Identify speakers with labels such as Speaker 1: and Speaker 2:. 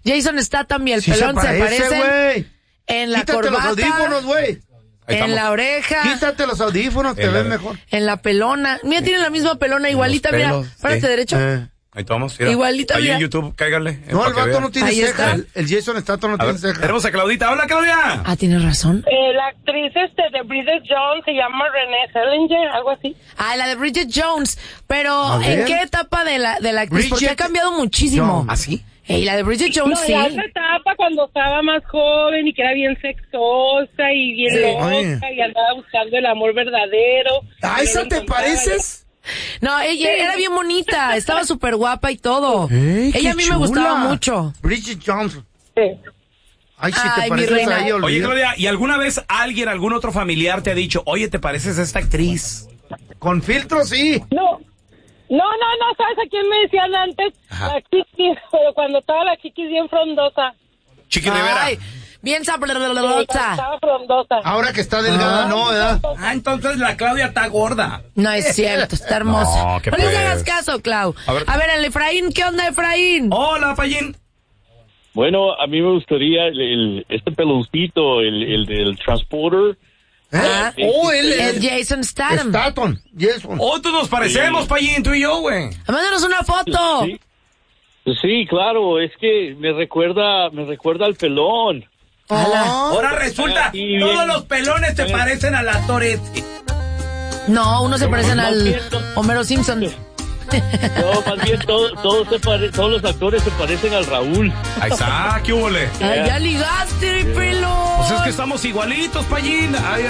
Speaker 1: Jason Statham y el pelón se parecen.
Speaker 2: Güey.
Speaker 1: En la
Speaker 2: Quítate
Speaker 1: corbata.
Speaker 2: los audífonos, güey.
Speaker 1: En la oreja.
Speaker 2: Quítate los audífonos, te ves mejor.
Speaker 1: En la pelona. Mira, tienen la misma pelona igualita, mira. Párate derecho.
Speaker 3: Ahí estamos, mira.
Speaker 1: Igualita,
Speaker 3: ahí
Speaker 1: mira.
Speaker 3: en YouTube, cáigale.
Speaker 2: No, el vato no tiene
Speaker 1: Ahí
Speaker 2: ceja.
Speaker 1: está.
Speaker 2: El Jason Statham no tiene ceja.
Speaker 3: Tenemos a Claudita. ¡Hola, Claudia!
Speaker 1: Ah, tienes razón.
Speaker 4: La actriz de Bridget Jones se llama Renée Zellweger, algo así.
Speaker 1: Ah, la de Bridget Jones. Pero,
Speaker 2: A ver.
Speaker 1: ¿en qué etapa de la actriz? Porque ha cambiado muchísimo.
Speaker 2: Jones.
Speaker 3: ¿Ah, sí?
Speaker 1: Y la de Bridget Jones, sí.
Speaker 4: En la otra etapa cuando estaba más joven y que era bien sexosa y bien loca y andaba buscando el amor verdadero.
Speaker 2: ¿A esa te pareces?
Speaker 1: No, ella era bien bonita, estaba súper guapa y todo. Ella a mí me gustaba mucho.
Speaker 2: Bridget Jones.
Speaker 4: Sí.
Speaker 2: Ay, si
Speaker 1: Ay,
Speaker 2: te
Speaker 1: mi
Speaker 2: pareces
Speaker 1: reina.
Speaker 2: a ella,
Speaker 3: Oye,
Speaker 2: olvida.
Speaker 3: Claudia, ¿y alguna vez algún otro familiar te ha dicho, oye, te pareces a esta actriz?
Speaker 2: Con filtro, sí.
Speaker 4: No, ¿sabes a quién me decían antes?
Speaker 3: Ajá.
Speaker 4: La Chiquis, pero cuando estaba la Chiquis bien frondosa.
Speaker 3: Chiqui Rivera.
Speaker 1: Ay, bien
Speaker 4: Cuando
Speaker 1: sabrosota.
Speaker 4: estaba frondosa.
Speaker 2: Ahora que está delgada, no, ¿verdad?
Speaker 3: Ah, entonces la Claudia está gorda.
Speaker 1: No es cierto, está hermosa.
Speaker 3: No, qué
Speaker 1: No les
Speaker 3: pues.
Speaker 1: hagas caso, Clau. A ver, el Efraín, ¿qué onda, Efraín?
Speaker 3: Hola, Payín.
Speaker 5: Bueno, a mí me gustaría este peloncito, el del Transporter.
Speaker 1: Ah,
Speaker 2: Él
Speaker 1: el Jason Statham.
Speaker 2: Statham. Jason.
Speaker 3: Todos nos parecemos, Payín, tú y yo, güey.
Speaker 1: Mándanos una foto.
Speaker 5: Sí. Sí, claro, es que me recuerda al pelón.
Speaker 3: Ahora resulta,
Speaker 5: Sí,
Speaker 3: todos
Speaker 5: bien.
Speaker 3: los pelones te parecen a la Toretti.
Speaker 1: No, unos se parecen
Speaker 5: más
Speaker 1: al
Speaker 5: bien,
Speaker 1: Homero Simpson.
Speaker 5: No, más bien todos los actores se parecen al Raúl.
Speaker 3: Ahí está, ¿qué hubole?
Speaker 1: Ay, ya ligaste, pelo.
Speaker 3: Pues es que estamos igualitos, Payín. Ay,